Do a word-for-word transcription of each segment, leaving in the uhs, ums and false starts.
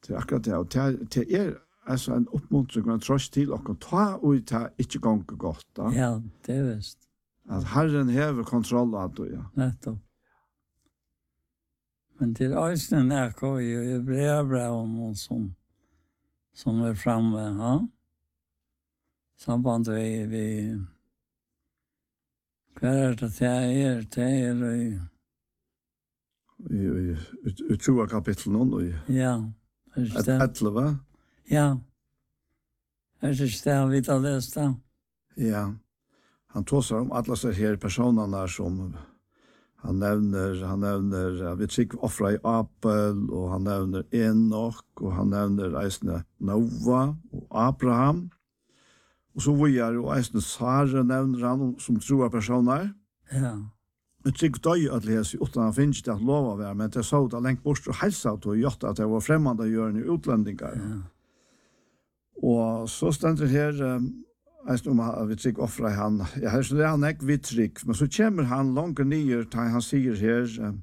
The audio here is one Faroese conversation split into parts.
Det är akkurat det. Och det är alltså en uppmuntring och en tröst till och ta och ta inte gång gott. Då. Ja, det är visst. Att Herren har kontroll av det, ja. Nettopp. Men till östen är det ju brevbreven som, som är framme, ja. Samband vi, vi hva er det det er, det er i... I, i, i, i tjua kapittel nå, i... Ja, er det det? Etleva? Ja. Er det det vi har lest da? Ja. Han tog seg om alle disse her personene som han nevner, han nevner, uh, vi trykker offra i Apel, og han nevner Enoch, og han nevner eisne Noah og Abraham. Og så vi er jo eisne Sara nevner han som troa personer. Ja. Jeg trykker døy at lese utan han finnes ikke at lov av det, men det så det lengt bort og helsa til å gjøre at det var fremmede gjørende utlendingar. Ja. Og så stender her, um, jeg om at vi trykker offra i han. Jeg har så det han ikke vi trykker, men så kommer han langt nye, da han sier her, um,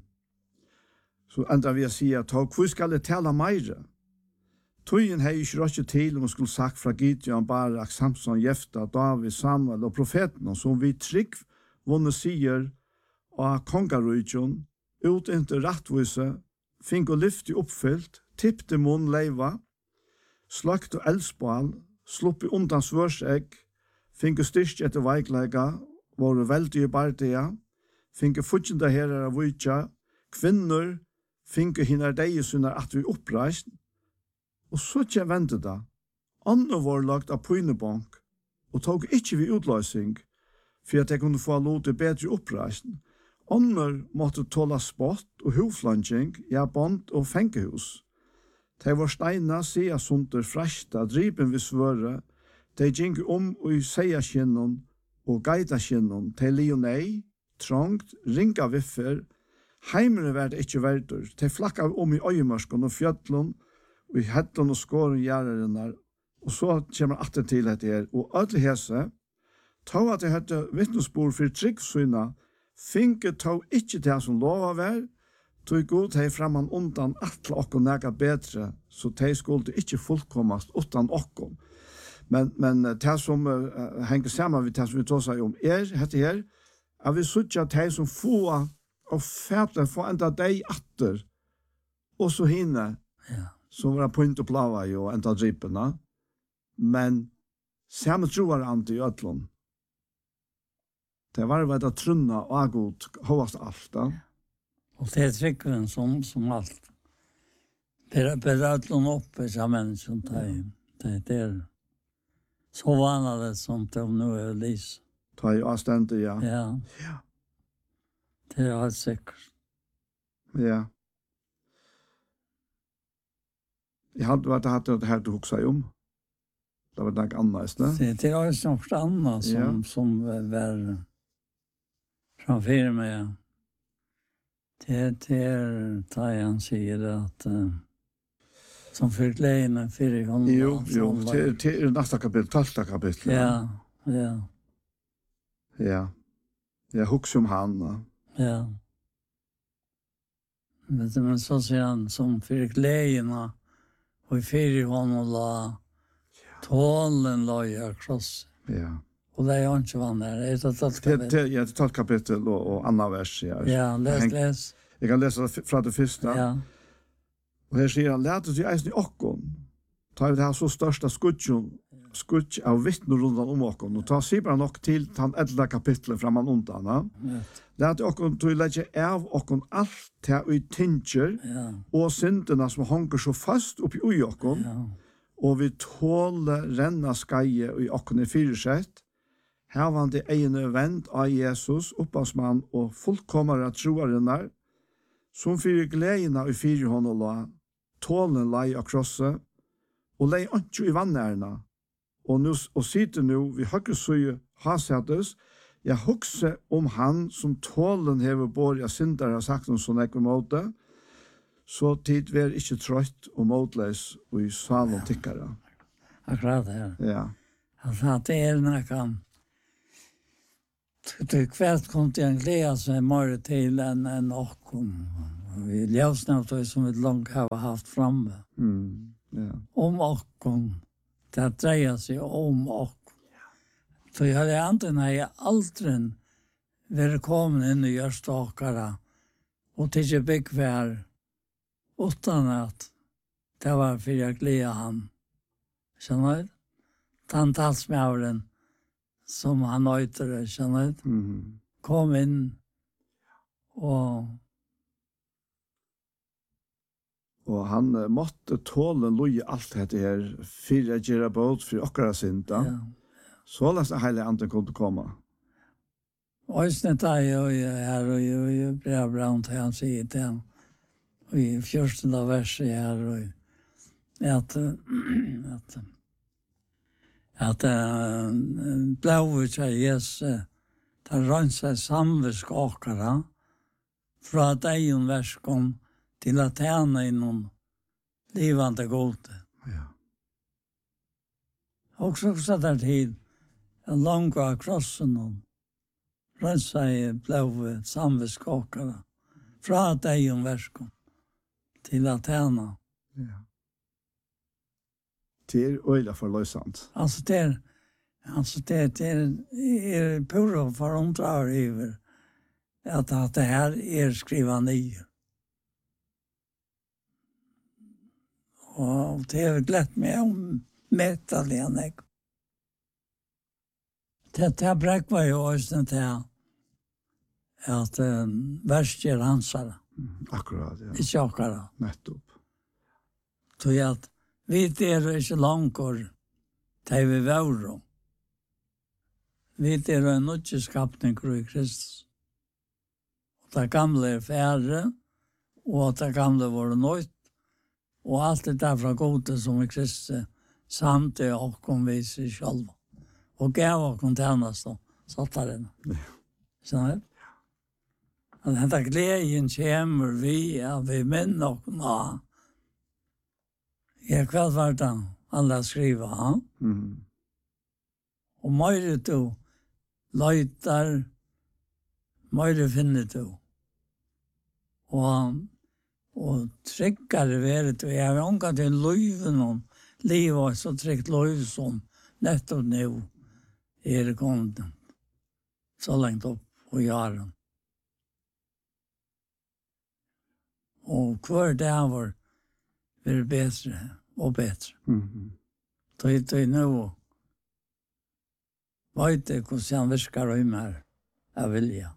så enda vi sier at hvor skal det tale meire? Tøyen har ikke rått til om man skulle sagt fra Gideon, Barak, Samson, Jefta, David, Samuel og profeten, som vi trykker vunne sier av kongarujjon, ut inntil rattvise, fink og lyfti oppfyllt, tippte munn leiva, slakt og elspal, sluppi undan svørsegg, finke styrst etter veiklega, våre veldige bardia, finke futjenda herar av vujtja, kvinner, finke hinnar deisunar at vi oppreist, og så kjem vente da. Anna var lagt av pynebank, og tog ikkje vi utløsing, for at jeg kunne få lov til bedre oppreist. Annar måtte tåla spott og hoflansing, ja, bond og fengehus. De var steina, sia sunter, frashta, driben vid svøre, de gikk om og seia kinnon og gaida kinnon, de lio nei, trångt, ringa viffer, heimere var det ikkje verdur, de flakka om i øyemarsken og fjøtlun, og i hettlen og skåren gjerrerennar, og så kommer atter til dette her, og alle hese, ta at jeg hette vittnesbord for tryggsyna, finke ta ikkje det som lova vær, tog god hei framan undan atle okkom nega bedre, så de skulle ikkje fullkommast utan okkom. Men, men det som uh, henger sammen med det som vi tar seg om er, hette her, at vi sutja de som få og fætle få enda deg atter, og så hinne, Ja. som var point og plava jo enda dripena, men samme troar ante i ötlun. Det var vel det trunna og agot, hovast alt da. Og det er tryggven som, som alt. Ber ötlun oppe sammen som det, det, det er så vanlig som det nu er lys. Ta i avstendet, ja. Ja. Ja. Det er helt sikkert. Ja. Jeg hadde vært hatt det her du huksa om. Det var noe annet, ne? Det, det er også noe annet som, Ja. som var framför mig. Det, det er da han sier at uh, som fyrt leina fyrir honom. Jo, jo, til, til næsta kapittel, tolvte kapittel. Ja, ja, Ja. Jeg huksa om han, ja. ja. Men, men så sier han som fyrt leina og fyrir honom la tålen la i kross. Ja. Og det er jo ikke vann der. Det er tolv Det, kapittel. det, ja, det er tolvte kapittel og, og anna vers, ja. Ja, les, Henk- les. Jeg kan lese det fra det første. Ja, Og her sier han, lät oss i eisen i okkon. Ta vi det her så største skudjon, skudj av vittner rundt om okkon. Og ta sier nok til han eldre kapitlet framan undan. Ja? ja, Lät okkon til å legge av okkon alt til vi tinger, ja, og syndene som hanger så fast oppi ui okkon, ja. og vi tåler renna skeie i okkon i fyrsett, hevande egne vend av Jesus, opphavsmann og fullkommere troarennar, som fyrir gledina i fyrir hånden la, tålen lei av krosset, og lei ikke i vannærna, og, nu, og sitter nu vi høyre søye hasettes, jeg hukse om han som tålen hever bor jeg syndere har sagt noe sånn ekve måte, så tid vi er ikke trøtt og måtleis og i salen tikkere. Akkurat det. Ja. Altså, det er noe til hvert kom til en glede som er mer til enn en okkom. vi ljusnavtøy som vi långt har haft framme. Mm. Ja. Om okkon. Det dreier seg om okkon. Så jeg hadde anten har jeg aldri vært kommet inn i gjørstakere og til ikke bygg vær utan at det var for jeg glede han. Skjønner du? Tantalsmjøren som han øyter det, skjønner du? Mm. Kom inn og Og han uh, måtte tåle loje alt dette her, for å gjøre båt for okkara synda. ja. Så lest det hele andre kunne komme. Og snitt er jo her og jo brev brann til han sier til han. Og i fjørstende verset her og at at at uh, blå ut av Jesus tar rønnseg samvisk åkere fra deg og verskon til at tjene i noen livande gode. Ja. Og så satt der tid en lang av krossen og rønnseg blå samvisk åkere fra deg og verskon til at tjene. Ja. Det er øyla forløsant. Altså det er, altså det, det er, er pura forundrar over at, at det her er skriva nye. Og det har glett meg om metal igjen, jeg. Det, det brekk var jo også til at um, verst er hansare, Mm. Akkurat, ja. ikke akkurat. Nettopp. Så at vi er ikke langkår til vi våre. Vi er en nødskapning i Kristus. Og det gamle er færre, og det gamle var nødt, og alt det der fra gode som i Kristus samt det og kom vi seg selv. Og gav og kom tjenest og satt der inne. Ja. Sånn det? At dette gleden kommer vi, ja, vi minner og nå. Ja, hva var det alle skriver, ha? Mm. Og mer du løyter, mer finner du. Og, og tryggere være du. Jeg har omgått til løyven om livet, så trygt løyv som nettopp nå er det kommet så langt opp på jaren. Og hver dag var det bedre og bedre. Mm. Så jeg nå vet jeg hvordan han virker og mer av vilja.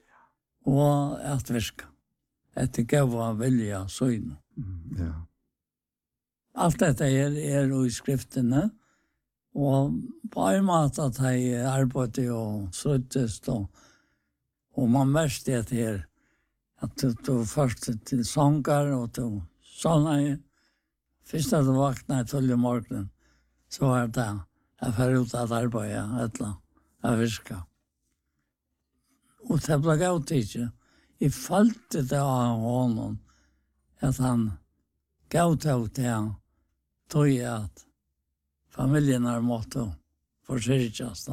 Og at virka. Etter gav av vilja søgn. Mm. Ja. Alt dette er, er i skriftene. Og på en måte at jeg arbeider og sluttest. Og, og man mest det her. At du, du først til sanger og du sånne. Først at du vakna i tull i morgenen. Så var det jeg får ut at arbeide et eller annet. Jeg virka. Og det ble gaut ikke. Jeg følte det av honom at han gaut av det han tog at familien har måttet forsyrkjast.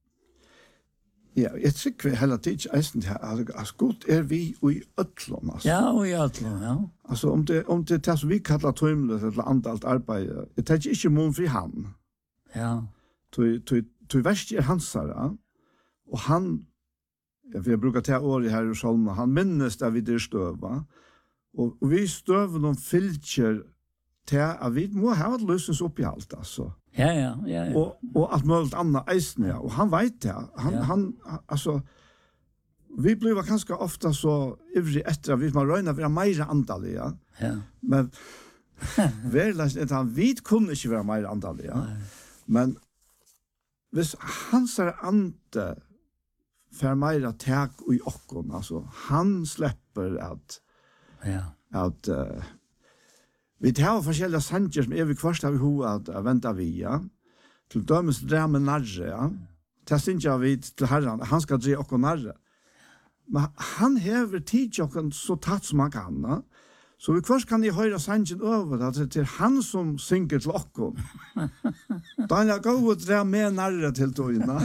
Ja, jeg tykker vi heller tid ikke eisen til at altså, godt er vi i øtlån. Altså. Ja, og i øtlån, ja. Altså, om det, om det er det som vi kallar tøymlet eller andalt arbeid, jeg tenker ikke mån fri han. Ja. Du verst er hansara, og han, ja, vi har brukat det året her i Solma, han minnes det vi der støva, og, og vi støver noen fylkjer til at vi må ha et løsens oppi alt, altså. Ja, ja, ja. ja. Og, og alt mulig annet eisen, ja. Og han vet det. Han, Ja. han, altså, vi blir ganske ofta så ivrig etter at vi må røyne å være mer andalige. Ja. Men verleis er at han vet kunne ikke være mer andalige. Nei. Men hvis hans er ande får mer tak i okkon, altså, han slipper at, Ja. at uh, vi tar forskjellige sanger som er vi kvart av i hoa at uh, venta vi, ja. Til dømes dra med narre, ja. Det synes jeg vi til herren, han skal dra okkon narre. Men han hever tid til okkon så tatt som han kan, ja. Så vi kvart kan jeg høre sangen over, at det er han som synger til okkon. Da er jeg gå og dra med narre til togene.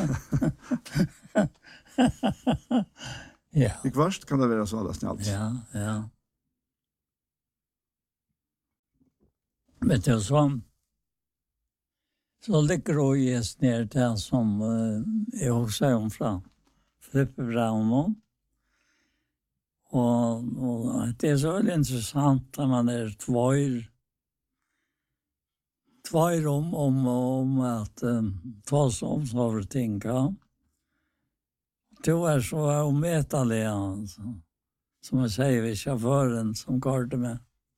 Ja. I kvart kan det være så alla snällt. Ja, ja. vet du, så, så ligger det just ner det som uh, jag också om från Flippe Braun. Och, och det är så väldigt intressant när man är två två om om om att um, ta som så tänka. Det var så omätlig alltså. Som jag säger vid chauffören som körde med.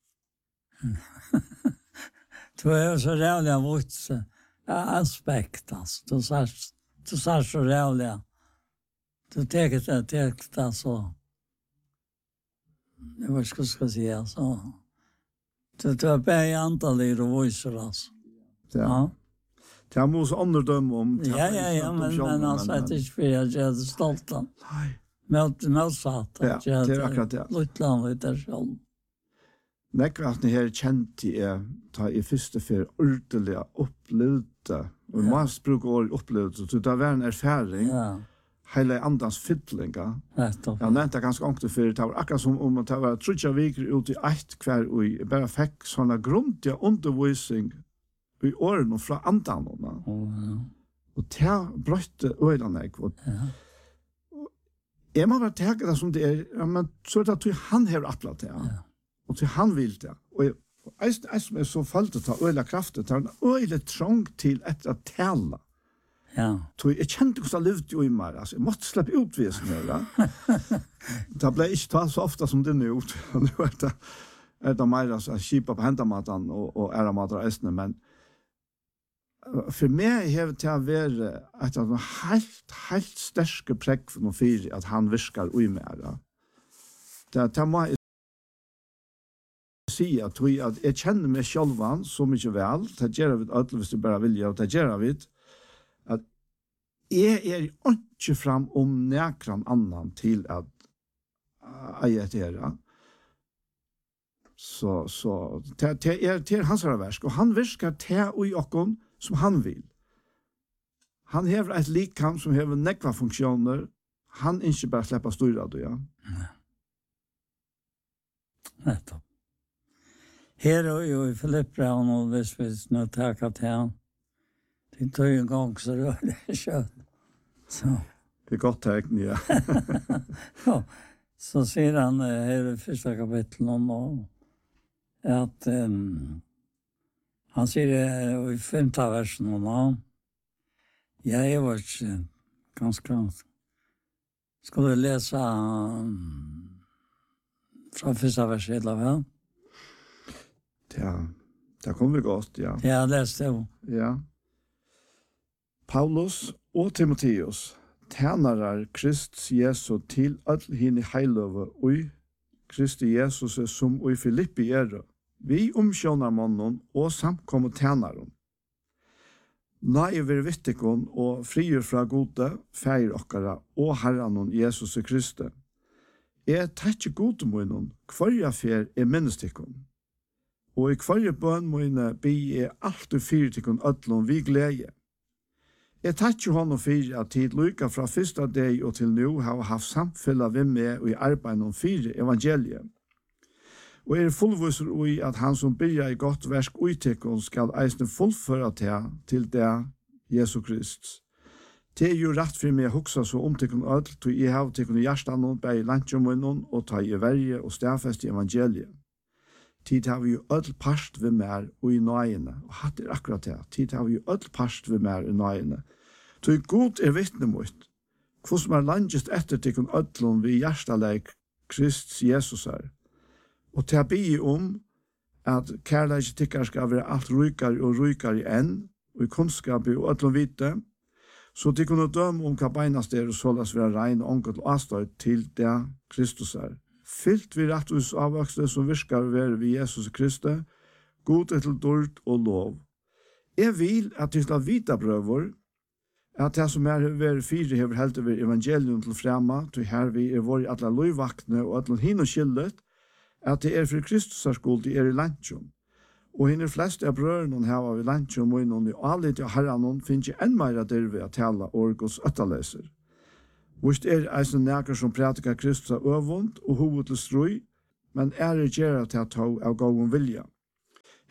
Det var så rävliga vuts aspekt alltså. Du sa du sa så rävliga. Du tänkte det tänkte alltså. Jag vet inte ska säga så. Det var bara antalet och voicer alltså. Ja. Det har mås underdöm om. Ja, ja, ja, men, men alltså att det är för jag är stolt. Nej. Mot motsatt. Ja, det är akkurat det. Lutland vet det själv. Nekvart ni her kjent i er, ta i første for ordentlig opplevde, og man bruker år opplevde, så det var en erfaring, Ja. hele andans fytlinga. Nettopp. Jeg nevnte ganske ångte for, det var akkurat som om at det var trutja viker ut i eit hver, og jeg bare fikk sånne grundige undervisning i årene fra andan. Ja. Og det brøtte øyne jeg. Og Ja. jeg må være taget det som det er, ja, men så er det at han har applat det. Ja. Og til han vil det. Og jeg, jeg, jeg som er så falt til å øyla kraftet, tar en øyla trang til etter å tale. Ja. Så jeg kjente hvordan jeg levde jo i meg. Altså, jeg måtte slippe utvisen her. Ja. Det ble ikke tatt så ofte som det nå. Nå er det, er det mer altså, kjipa på hendamaten og, og æramater og eisene, men for meg har det til å være et av noen helt, helt sterske prekk for noen fire at han virker ui mer. Ja. Det, det må jeg si at jeg kjenner meg selv så mye vel, det gjør vi alt hvis du bare vil gjøre, det gjør vi at jeg er ikke frem om nekran annan til at jeg er det. Så, så det, det er til hans versk, og han virker til ui okken som han vil. Han hever et likam som hever nekva funksjoner, han ikke bare slipper styrer det, ja. Nettopp. Her og jo i Filippe Braun, og hvis vi nå takker til han, det tog en gang så rör det kött. Så. Det är gott tegn, ja. Ja. Så säger han här i första kapitlet om och att um, han säger i femte versen om han. Jag var inte ganska skulle läsa um, från första versen hela väl. Ja, det kommer vi gott, ja. Ja, läste jag. Ja. Paulus og Timotheus, tænarar Krist Jesu til all hini heiløve og Kristi Jesus som og i Filippi er, vi omsjånar mannen og samkommer tænaren. Nei ver vittikon og frier fra gode, feir okkara og herranon Jesus Kristi. Jeg takkje gode munnen, kvarja fer er minnestikon. Og i kvarje bøn mine bi er alt og fyrtikon ødlom vi glede. Jeg takkje honom for at tid lykka fra første dag og til nå har haft samfella vi med og i arbeid om fire evangeliet. Og er fullviser i at han som byrja i godt versk uttekken skal eisne fullføre til til det Jesu Krist. Det er jo rett for meg å huksa så om tekken ødel, til jeg har tekken i hjertan, bæg i landjomunnen og ta i verje og stafest i evangeliet. Tid har vi jo ødel parst ved mer og i nøyene, og hatt er akkurat det. Tid har vi jo ødel parst ved mer i nøyene. Så god er vittne mot, hvor som er landjest etter tekken ødelen vi hjertaleik Krist Jesus er. Og til å be om at kærleik tikkar skal være alt rykar og rykar i enn, og i kunnskap og ødelen vite, så de kunne døme om hva beinast er og såles være rein og ångat og avstøy til det Kristus er. Fylt vi rett hos avvokste som virkar være ved Jesus Kristi, god etter dård og lov. Jeg vil at de skal vite brøver, at det som er ved fire hever helt over evangelium til fremme, til her vi er våre alle løyvaktene og alle hinn og skyldet, at det er for Kristus er skuld, de er i landtjon. Og henne fleste av brødene her av i landtjon, og innom i alle til herren, finnes ikke enn mer der ved å tale orgos øttaleser. Hvis det er eisen nækker som pratikar Kristus er øvund og hoved til strøy, men er det gjerra til å ta av gåen vilja.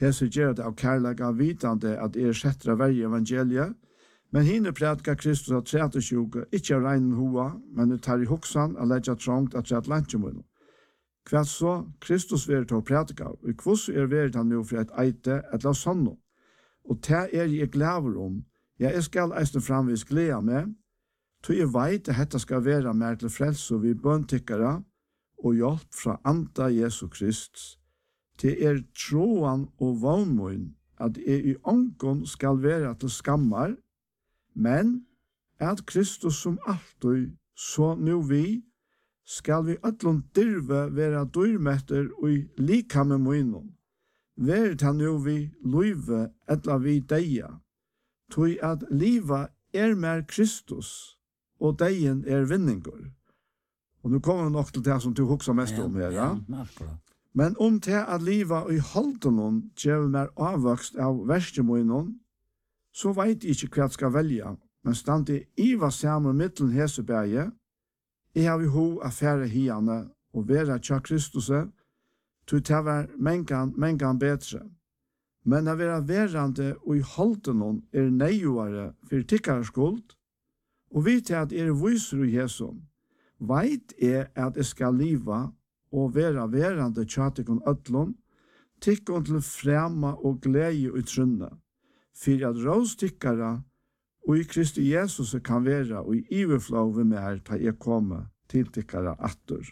Hese gjør det av kærlega vitande at er settra verje evangeliet, men hinne prætka Kristus av trettio, ikke av regnen hoa, men det tar i hoksan a leggja trångt at trett lantjemunno. Hva så Kristus vil ta prætka, og hvordan er verit han nå for et eite et la sanno. Og det er jeg glæver om. Ja, jeg skal eisne framvis gleda med, så jeg veit at dette skal være mer til frelse vi bøntikkere og hjelp fra anta Jesu Krist. Det er troan og vannmøyen at jeg i ångon skal være til skammar, men at Kristus som alltid, så nu vi, skal vi atlon dyrve være dyrmetter og i likame møynon. Vært han nu vi løyve etla vi deia, tog at liva er mer Kristus, og deien er vinningur. Og nu kommer vi nok til det som du hoksa mest om her, ja? Ja, men om det at liva i halvdonon gjør mer avvokst av verstemoinon, så veit jeg ikke hva jeg skal velge, men stand i iva samme middelen hesebæge, jeg har vi ho affære hiane og vera tja Kristuse, til det var mengan, mengan betre. Men å være verande og i halvdonon er neiuare for tikkarskuld, og vite at er viser i Jesu, veit er at jeg skal liva og være verande tjatikon ötlun, tikkon til frema og glede og trunne, for at råstikkara og i Kristi Jesus kan være og i iverflå ved mer ta jeg komme til tikkara atter.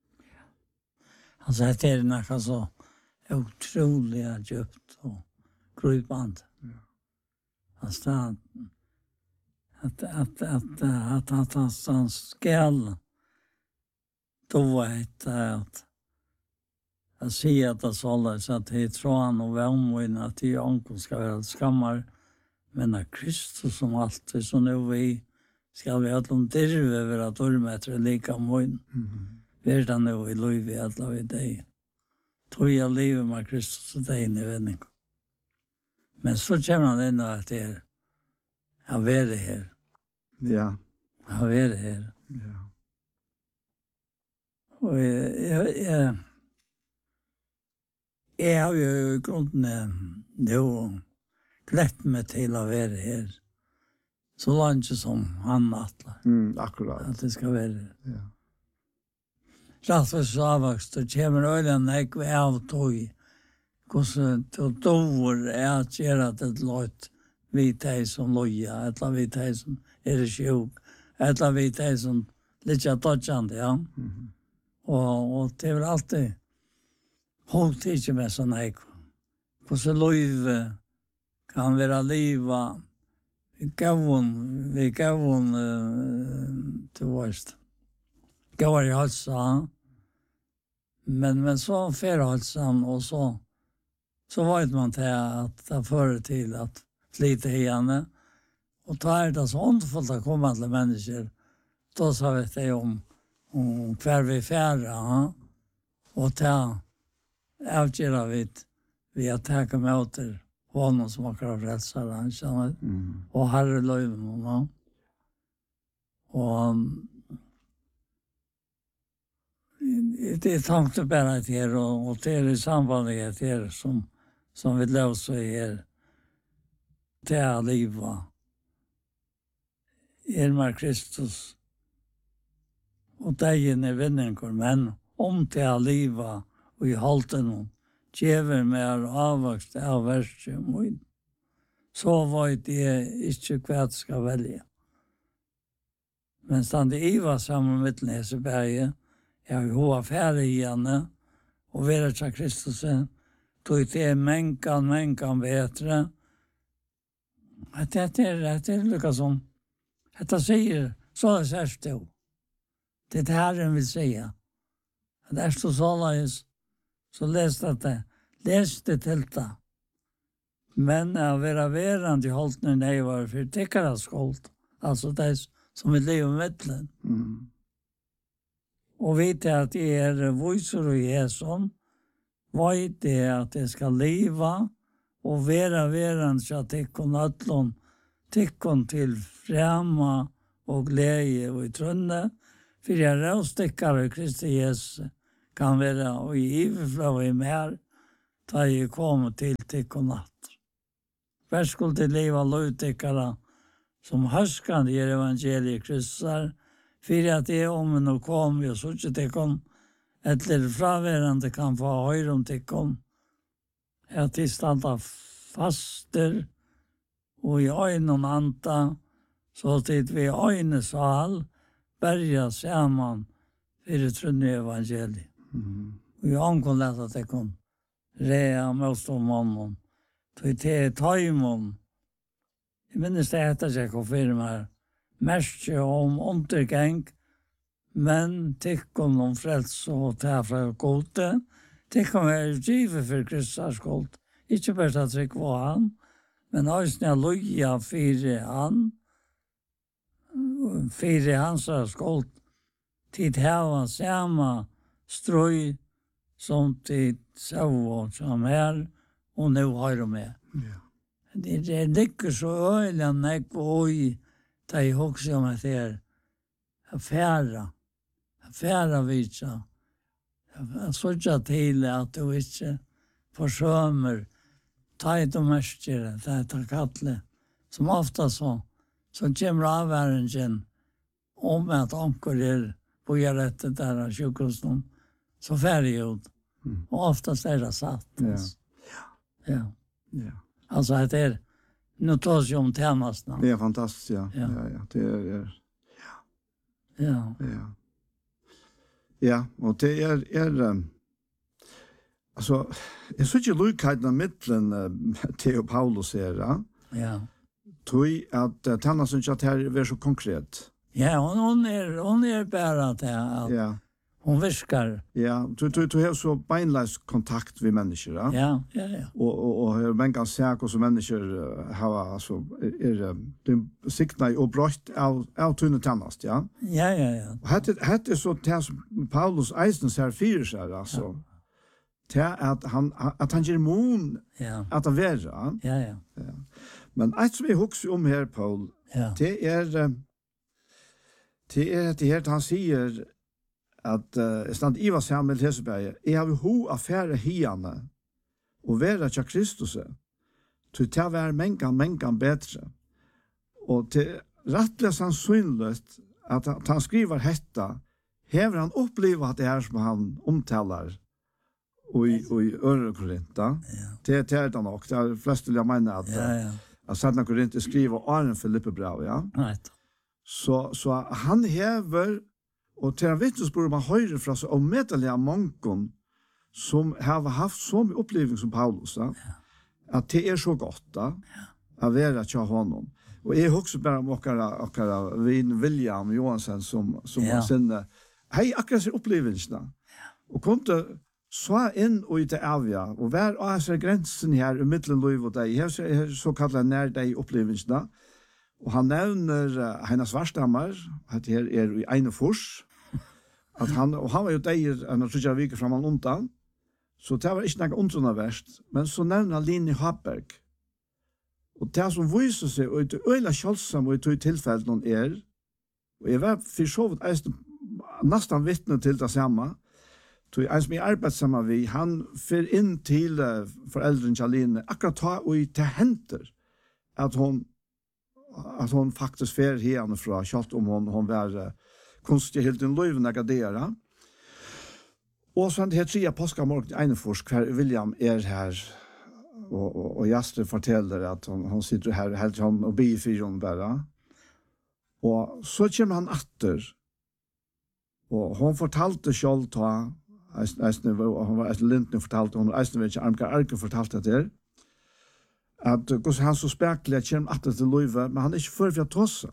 Altså, det er noe så utrolig djupt og grøyband. Ja. Altså, at at at at at at han skal då vet att jag ser att det sållar så att det tror han och värmvin att det onkel ska vara skammar, men att Kristus som alltid så nu vi ska vi att de dyrve över att ormetre lika mån. Vi är nu i liv i alla vid dig. Tror jag lever med Kristus och dig i vändning. Men så kommer han ändå att det är jag vet det här. Ja. Jag vet det här. Ja. Og jeg, jeg, jeg, jeg har jo i grunden nå glett meg til å være her. Så langt som han atler. Mm, akkurat. At det skal være her. Ja. Rett og så avvokst, og kommer øyne jeg ved av tog. Hvordan til dover er at gjøre det løyt vi de som loja, eller vi de som er sjuk, eller vi de som litt av dodgjende, ja. Mm. Og, og det er alltid holdt ikke med sånn jeg. Hvordan løyve kan være livet. Vi gav hun, vi gav hun uh, til vårt. Gav her i halsa. Men, men så fer halsen, og så, så vet man til at det fører til at slite henne. Og da er det så åndfullt å komme til mennesker. Da sa vi det om og hver vi færre, ja? Og ta avgjøre vi vi har taket med åter hånden som akkurat frelser, han kjenner, mm. og herre løyven, ja? Og det er tanke bare til, og, og det er i samband med det som, som vi løser her, det er livet. Er med Kristus, og degen er vinninger, men om til å liva og i halten noen, djever mer avvokst av verset min, så vet jeg ikke hva jeg skal velge. Men stand i var sammen med Neseberget, jeg har jo affære i henne, og være til Kristus, tog det menkan, menkan bedre. At det er, det er lukket som, at det sier, så er det særst jo. Det er det Herren vil säga. Det er så såleis, så les det. Les det til det. Men å være verande i holdene neivar for tikkeras skuld. Altså de som vil leve med den. Mm. Og vite at det er viser og Jesu, vet det at det skal leve og være verande så at tikkon øtlån, tikkon til frema og glede og i trønne, for jeg råstikkere Kristi Jesus kan være og i iverflå i mer ta i kom til tikk og natt. Vær skulle til liva lovtikkere som høskande i evangeliet Kristusar, for at det om nå kom vi og så ikke tikkom, etter fraværende kan få høyre om tikkom, at de standa faster, og i øynene anta, så tid vi i øynene sal, berga saman for det trunne evangeliet. Mm. Og i ångon lett at det kom rea mot om mannen, tog til taimon. Jeg minnes det etter seg og firmaer, mest om undergang, men tikkum om frelse og ta fra gode, tikkum er givet for Kristus skuld. Ikke bare til å trykke på han, men også når loja fire han, fire hans skuld, tid hava samme strøy som tid så som her, og nå har de med. Ja. Det, det ligger så øyelig nek og i da jeg husker om at det er affæra, affæra vitsa. Jeg så ikke til at du ikke forsømer tajt og mestjer, det er det kattle, som ofta så, så kommer avværingen om at anker er på gjør etter der av sjukhusen, så ferdig ut. Mm. Og oftast er det satt. Ja. Ja. Ja. Altså, det er, nu tar vi om tjänsterna. Det är fantastiskt, ja. Ja. Ja, ja. Det är, är Ja. ja. Ja, och det är, är um, alltså, jag såg ju likheten mittlen uh, Theo Paulus här, ja. Ja. Tog att uh, tanna som inte att det här är så konkret. Ja, hon, hon är hon är bara att ja. Ja. Hon viskar. Ja, du du du har så beinleis kontakt med människor, ja. Ja, ja, ja. Och och och hur man kan se hur så människor uh, har alltså är er, de siktna och brott av av tunna tannast, ja. Ja, ja, ja. Och hade hade så det som Paulus Eisen ser för sig alltså. Till att han att han ger mon Ja. att det vara. Ja, ja. Ja. Men ett som vi huxar om här Paul, Ja. det är det är det här han säger at uh, stand Iva Samuel Heseberg, jeg har ho affære hiane og være til Kristus, til å være mengan, mengan bedre. Og til rettelig sannsynligt at, at han skriver hetta, hever han opplevd det her som han omtaler og i, og i Øre Korinta. Ja. Det, det er det nok. Det er flest vil jeg mene at, Ja, ja. at Sanna Korinta skriver Arne Filippe Brau, ja. Nej. Så, så han hever og til en vittnesbord man høyre fra så omedelig av mongon som har haft så mye opplevelse som Paulus, ja. At det er så godt da, ja. Å være til honom. Og jeg husker bare om okkara, okkara Vin William Johansen som, som Ja. var sinne. Hei, akkurat sin opplevelsene. Ja. Og kom til så inn og i det avja, og hver av seg grensen her i middelen liv og deg, jeg har så kallet nær deg opplevelsene. Og han nevner uh, Heina Svarstammer, at her er i Einefors, at han, og han var jo deir enn å trykja viker fram han undan, så det var ikke noe undrunna verst, men så nevner han Linni Haberg. Og det som viser seg, og det øyla kjølsam og i tog tilfelle noen er, og jeg var for så vidt nesten vittne til det samme, tog en som jeg arbeidet sammen vi, han fyr inn til uh, foreldren Kjalline, akkurat ta og til henter, at hun at hon faktisk fer henne fra, kjalt om hon, hon var uh, kunstig helt en løyven agadera. Og så det tredje påskamorgen i Einefors, hver William er her, og, og, og Jastre forteller at hon, hon sitter her helt sånn og bier for henne bare. Og så kommer han atter, og hon fortalte selv ta, eisne, hon var eisne Lindne fortalte, hon eisne vet ikke, Armka Arke fortalte det der, at uh, han så spekler at kommer atter til løyve, men han er ikke før for å tåse.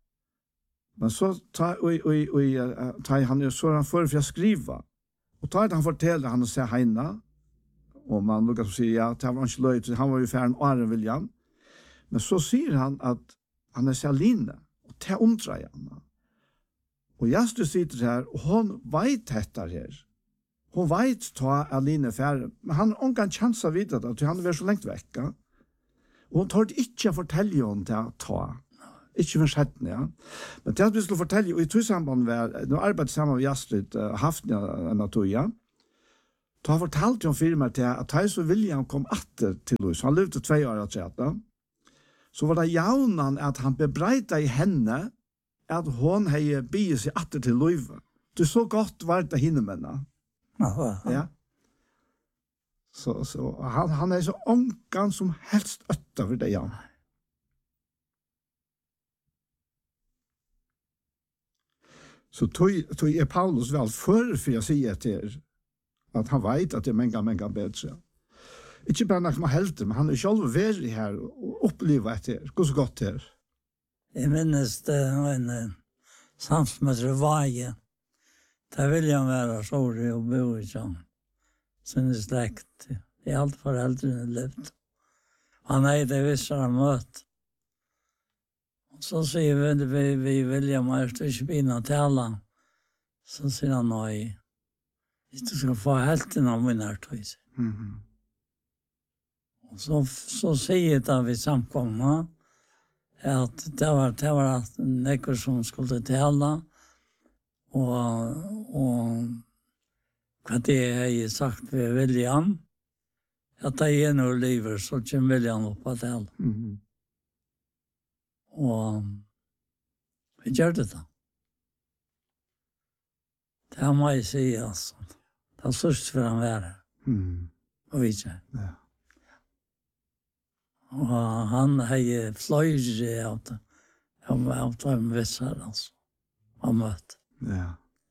Men så tar oi oi oi tar han ju så han för för skriva. Och tar han fortäller han och säger heina och man lukar så säger ja, det var inte löjt, han var ju färn Arne William. Men så säger han att han är Saline och det undrar han. Och jag sitter här och hon vet detta här. Hon vet ta Aline färd, men han har ingen chans att veta det, han är så längt väck. Och hon tar det inte att fortälja hon till att ta. Ikke for setten, ja. Men det vi skulle fortelle, og i tog samband med, nå arbeidet sammen med Jastrid, uh, haft en av tog, ja. då har fortalt om firma till att Thais och William kom atter till Louis. Han levde två år att säga. Så var det jaunan att han bebreida i henne att hon hade byggt sig atter till Louis. Du så gott var det hinne männa. Ja. Så, så han, han är så ångan som helst ötta för det, ja. Så tog, tog är Paulus väl för för jag säger till er att han vet att det är många, många bättre. Inte bara när man helt, men han är själv väldigt här och upplever det. Gå så gott det. Jag minns det en samsmässig varje. Där vill jag vara sorg och bo i sån. Sen är släkt. Det är allt föräldrarna levt. Han är det vissa möt. Så säger vi, vi, vi vill mest inte bina till alla. Så säger han nej. Du ska få hälften av min artois. Mm. Och så, så säger det vi samkomna att det var, det var att nekor som skulle till alla. Och, och vad det har jag sagt vid William. Att det är en ur livet så kommer William upp att alla. Mm. Og vi gjør det da. Det må jeg si, altså. Det er størst for han være. Mm. Og vi ikke. Ja. Og han har fløyre av det. Av av de visser, altså. Og møtt. Ja.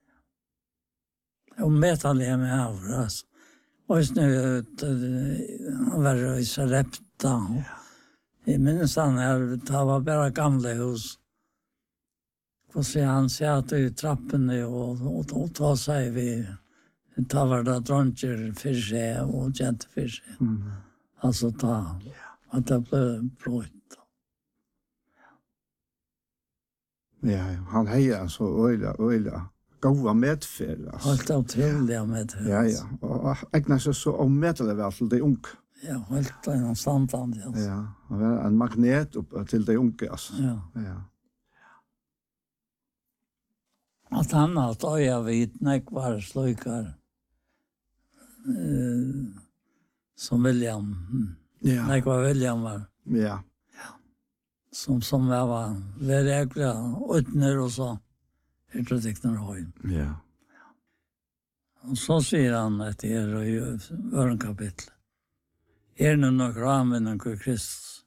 Og metallet med av, altså. Og hvis nu han var i Sarepta, og jeg minns han her, det var bare gamle hus. Og så han satt i trappene og, og, og ta seg vi, ta var det dronjer for seg og kjente for seg. Mm. Altså ta, at det ble blått. Ja, han hejer så öliga, öliga goda medfärd. Helt otroliga medfärd. Ja, ja. Och ägnar sig så omätliga väl till de unga. Ja, helt en standard. Alltså. Ja, han var en magnet upp till de unga. Alltså. Ja. Ja. Att han har tagit vid nekvar slöjkar eh, som William. Ja. Nekvar William var. Ja. Som, som jag var verkliga utner och så. Jag tror det är höj. Ja. Och så säger han att det är i öron kapitel. Är det några ramen för Kristus?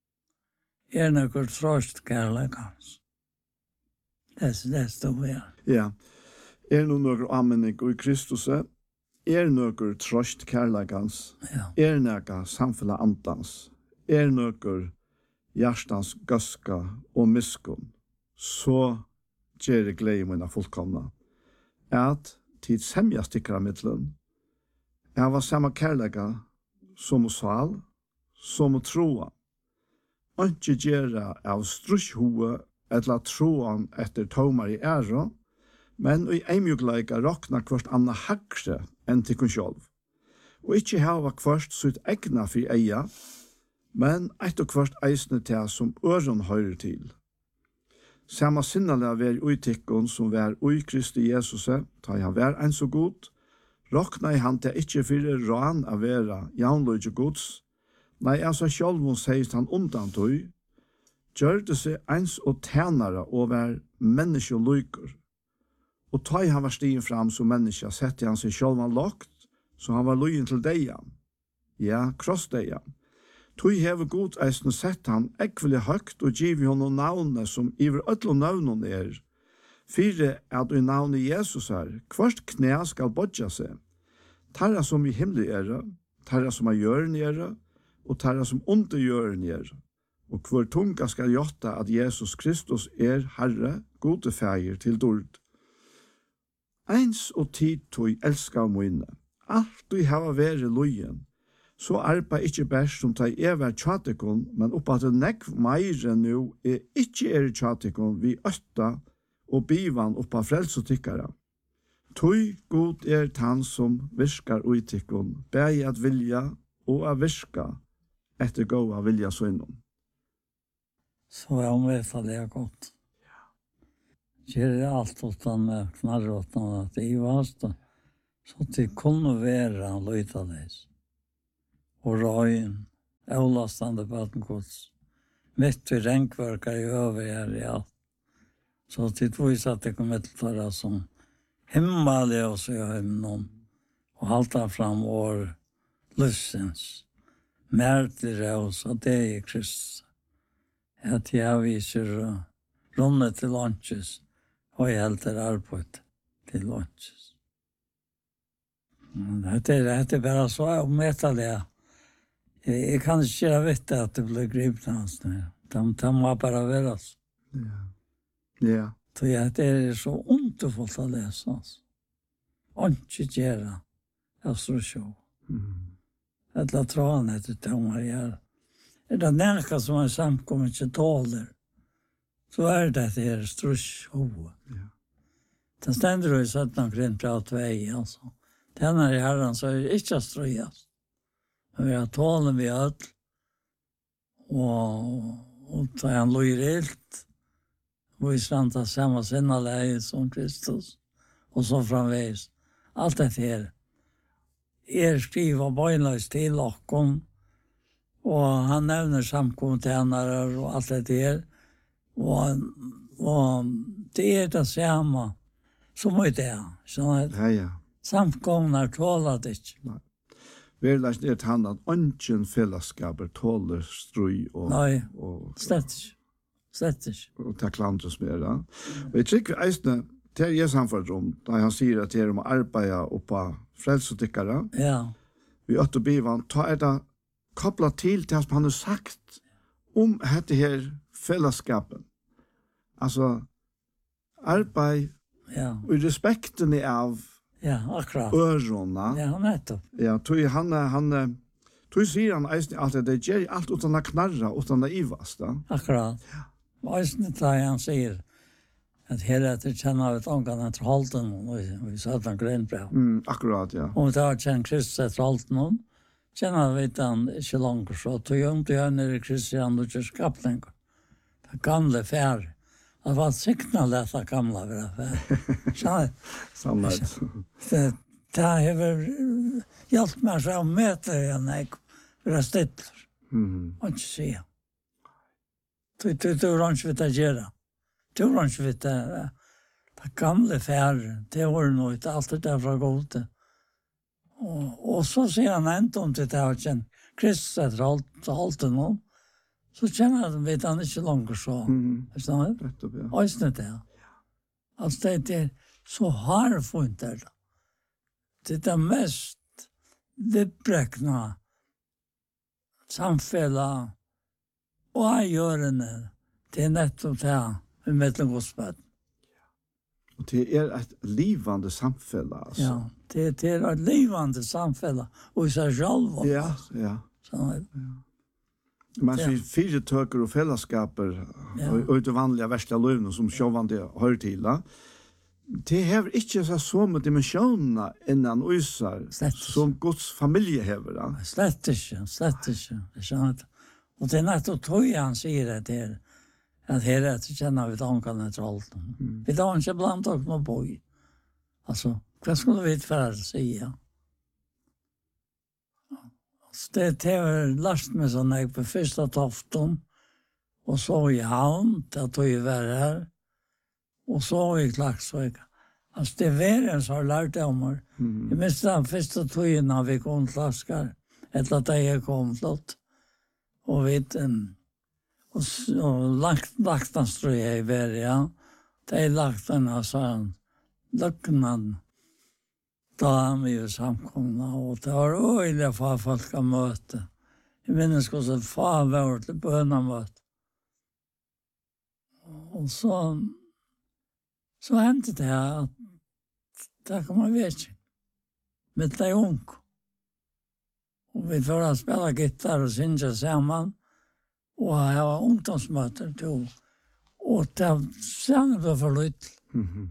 Är det något tröst kärlekans? Det, det står här. Ja. Är det några anmänning i Kristus? Är det något tröst kärlekans? Ja. Är det några samfälla antans? Är det några hjärtans göska och miskunn? Så ger det glädje mina fullkomna. Att tid sämja stickar mittlen. Jag var samma kärleka som och sval, som och troa. Inte gera av strushua eller troan efter tomar i ära, men i emjugleika råkna kvart anna hakre enn til kun sjálv. Og ikkje hava kvart sitt egna fri eia, men eit og kvart eisne til som øron høyrer til. Samma sinnalega ver uitikkon som ver ui Kristi Jesuse, ta han ver ein så god, råkna i han til ikkje fyrir ran av vera jaunløyge gods, nei altså sjálvun seist han undan tøy, gjør det seg eins og tænare og ver menneskeløyker. Og ta han var stigen fram som menneske, sette han seg sjálvan lagt, så han var løyen til deian. Ja, krossdeian. Tøy hever god eisen sett han ekvelig høgt og giv honom navnet som iver ødlo navnet er. Fyre at i navnet Jesus er, kvart knæ skal bodja seg. Tarra som i himmelig er, tarra som er gjøren er, og tarra som under gjøren er. Og hver tunga skal gjotta at Jesus Kristus er Herre, gode feir til dord. Eins og tid tog elska av mine. Alt du hava vere lojen. Så arpa ikkje bæst som ta ever tjatikon, men oppa til nekv meire nu er ikkje er tjatikon vi øtta og bivan oppa frelsotikkara. Tøy god er tann som virkar uitikon, bæg at vilja og a virka etter gåa vilja søgnon. Så jag vet att det är gott. Gör det allt utan knarråttan att det är vast. Så det kunne være løytales. Og røyen, avlastande badengods. Mitt i renkverkar i øver her i alt. Så det viser at det kommer til å være som himmelig også i himmelen. Og halta fram vår livsens. Mærtere oss at det er Kristus. At jeg viser uh, rundet til lunches. Og jeg helter arbeid til lunches. Det er, det er bare så omvettelig. Jeg, jeg kan ikke gjøre vite at det blir gripet hans. De, de må bare være oss. Ja. Ja. Så ja, det er så underfullt å lese. Altså. Og ikke gjøre. Jeg tror ikke. Mm. Eller tror han etter tommer gjør. Er det nærke som er samkommet ikke tåler, så er det det her strusk hoved. Ja. Den stender jo i søtten grunn på at vei, altså. Den er i herren, så er det ikke strøyast. Men vi har tålen vi har hatt, og, og da han lå i rilt, og vi svant av samme sinne leie som Kristus, og så framveis. Alt dette her. Er skriver bøgnløs til okken, og han nevner samkommentenere og alt dette her, og, og det er det samme som er det. Sånn at Ja, ja. samkomner tåler det ikke. Nei. Vi er lagt ned til han at ønsken fellesskaper tåler strøy og, Nei, og, slett ikke. Slett ikke. og ta klandres med det. Og jeg tykker eisne, det er jeg samfunnet om, da han sier at det er om å arbeide oppa frelsetykkere, Ja, vi åtte bivan, ta er det kopplat til til som han har sagt om dette her fellesskapen. Altså, arbeid ja, og respekten av ja, akkurat. ørona. Ja, nettopp. Ja, tog han, han, tog sier han eisne at det gjør alt utan å knarra, utan å ivas, da. Akkurat. Og jeg tar han sier at her etter kjenner vi et omgang etter holden, og vi sa at han grønn bra. Mm, akkurat, ja. Og da kjenner Kristus etter holden, kjenner vi at han ikke langt så, tog om til han er Kristian og ikke skapt lenger. Det gamle fær. Det var sikna dette gamle fær. Skjønner du? Sannhet. Det, det har hjulpet meg så å møte igjen, jeg vil ha stedler. Mm. Og ikke si. Du, du, du har ikke vidt å gjøre. Du har ikke vidt å det gamle færre. Det var noe, det alt det der fra gode. Og, og så sier han enda om til det her, kjenner Kristus etter alt, alt det nå. Så kjenner han vet han ikke langt så. Mm. Forstår du? Rett opp, ja. Og ikke det. Altså det, det er så harfunnet der. Det er det mest vipprekna samfellet og avgjørende. Det er nettopp det vi møter godsbøten. Og det er et livande samfelle, altså. Ja, det, det er et livande samfellet og i seg selv. Ja, ja. Sånn er det. Man Ja. sier fire tøker og fellesskaper Ja. og, og det vanlige verste løvene som sjåvande hører til. Da. Det hever ikke så samme dimensjonene innan Øysar Slett ikke. som Guds familie hever. Da. Slett ikke, slett ikke. Det er sånn at, og det er nettopp tog han sier at det er at her er det kjenner vi tankene etter alt. Mm. Vi tar ikke blant oss noe på. Altså, hva skulle vi for å si? Ja? Så det det har lært meg sånn jeg på første toften, og så i havn, det tog jeg være her, og så i Klaksvik. Altså, det er verden som har lært det om meg. Mm. Jeg mistet den første togjen av vi kom til Klaskar, etter at jeg kom flott. Og vi um, og, s- og lagt, lagt den strøy jeg var, ja. Det er lagt den, og så løknen, da er vi jo samkomne, og det var øyelig for folk å møte. Jeg minnes hvordan far var til bønnemøte. Og så, så hendte det at det kom jeg vet ikke. Med det ung. Og vi får spela gitar og synge sammen. Og jeg var ungdomsmøter til. Og det sen ble for litt. Mhm.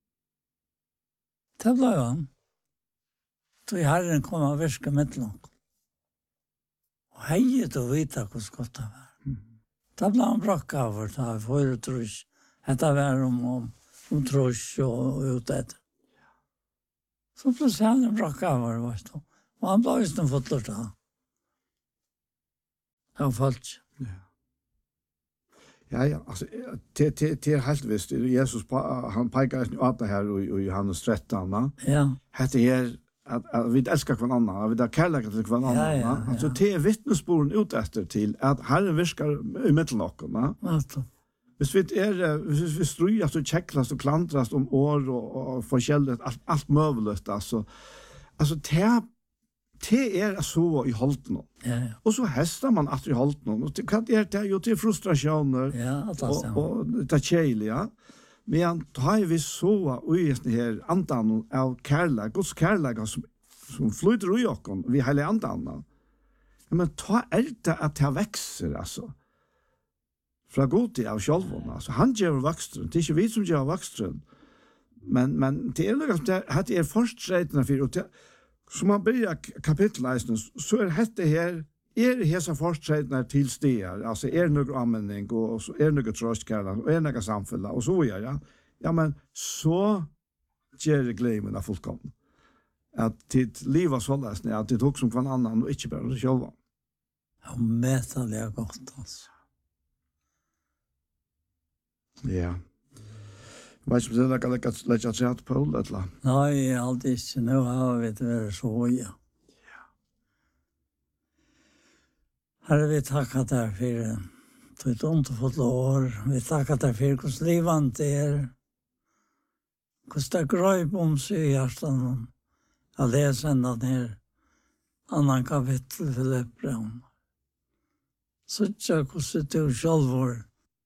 Det ble han. Så Herren kom og virke mitt langt. Og heiet å vite hvordan godt det var. Da ble han brakk av for det, for å trus. Dette var om, om, om trus og, og ut etter. Så plutselig han brakk av var, vet du. Og han ble just en fotlort av. Jeg har falt. Ja. Ja, ja, altså, det, det, det er helt visst. Jesus, han peker ut det her i Johannes tretton. Ja. Hette her, at, at vi elsker hver annen, at vi har kærlighet til hver annen. Ja, ja, ja. Altså, det er vittnesboren ut etter til at Herren virker i midten av oss. Vet du. Hvis vi er, hvis vi stryas og kjeklas og klantras om år og, og forskjellig, alt, alt møvelet, altså, altså, det, det er så i holden. Ja, ja. Og så hester man at i holden. Og det, hva er det? Jo, til frustrasjoner. Ja, at det og, og det er kjeilig, ja. Men da er vi så ui her andan av kærleik, Guds kærleik som, som flyter ui okken, vi hele andan. Men ta er det at det vekser, altså. Fra god til av sjølven, altså. Han gjør vakstren, det er ikke vi som gjør vakstren. Men, men det er noe som det er forstreitene for, og det, så man begynner kapittelleisene, så er dette her, er hesa forstreitene til stier, altså er noe anmenning, og så er noe trøstkærlighet, og er noe samfunnet, og så er ja. Ja, men så gjør glemen av fullkomne. At ditt liv var sånn, at det tok som hver annan, og ikke bare sjølven. Ja, metallig er godt, altså. Ja. Vet ikke om det er ikke lett at jeg på det, eller? Nei, alltid ikke. Nå har vi det vært så høye. Ja. Herre, vi takker deg for et underfullt år. Vi takker deg for hvordan livet er. Hvordan det er grøy på oss i hjertet. Jeg leser enda ned annan kapittel for Filippbrev. Så ikke hvordan du selv var.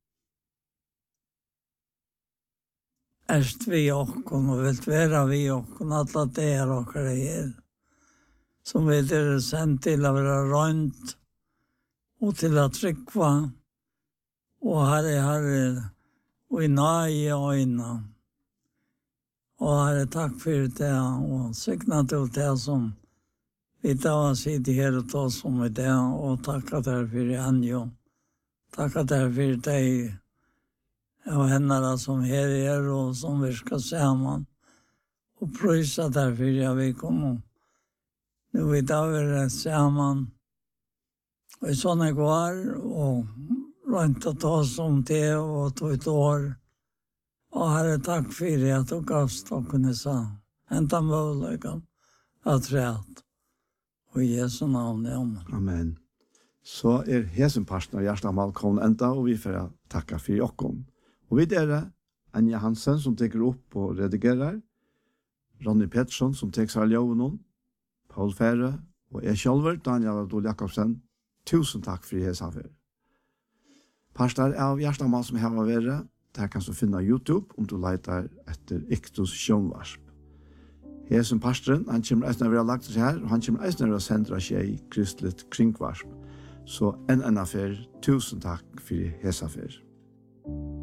Erst vi okkon, og vilt være vi okkon, alle det er okkar her, som vi er sendt til å være rønt, og til å trykkva, og herre, herre, og i nøye øyne. Og herre, takk for det, og sykna til det som vi da har sitt her og ta som i det, og takk at dere for Anjo. Takk at dere for deg, og henne som her er, og som vi skal sammen, og prøysa derfor jeg vil komme. Nå i dag er det sammen, og i sånne går, og rundt å ta som det, og tog et år. Og herre, takk for at du gavst og kunne sa, henta muligheten, at rett. Og i Jesu navn, amen. Amen. Så er hesenparten av Gjerstamal kommet enda, og vi får takke for jokken. Og vi er det Anja Hansen som teker opp og redigerer, Ronny Pettersson som teker seg av loven, Paul Fære og jeg selv, Daniel Adol Jakobsen. Tusen takk for det her. Pastor av Gjerstamal som har vært, der kan du finne YouTube om du leter etter Iktus Sjønvarsp. Hesen pastoren, han kommer eisen av å ha lagt seg her, og han kommer eisen av å sende seg i kristelig kringvarsp. Så en en affær, tusen takk for hesa affær.